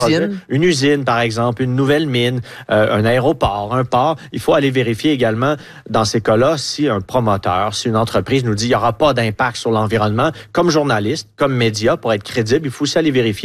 Une usine, par exemple, une nouvelle mine, un aéroport, un port. Il faut aller vérifier également, dans ces cas-là, si un promoteur, si une entreprise nous dit qu'il n'y aura pas d'impact sur l'environnement, comme journaliste, comme média, pour être crédible, il faut aussi aller vérifier